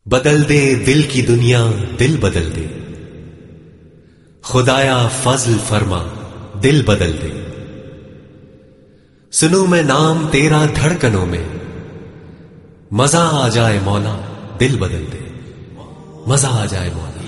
बदल दे दिल की दुनिया, दिल बदल दे। खुदाया फजल फरमा, दिल बदल दे। सुनूं मैं नाम तेरा धड़कनों में, मजा आ जाए मौला, दिल बदल दे। मजा आ जाए मौला।